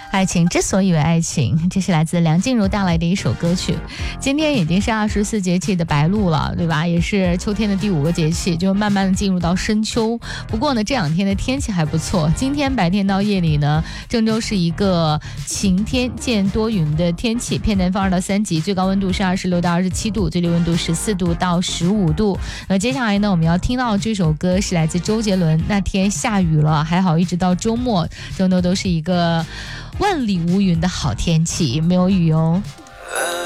爱情之所以为爱情，这是来自梁静茹带来的一首歌曲。今天已经是24节气的白露了，对吧？也是秋天的第5个节气，就慢慢的进入到深秋。不过呢，这2天的天气还不错。今天白天到夜里呢，郑州是一个晴天见多云的天气，偏南风2到3级，最高温度是26到27度，最低温度14度到15度。接下来呢，我们要听到这首歌是来自周杰伦。那天下雨了，还好一直到周末，郑州都是一个万里无云的好天气，没有雨哦。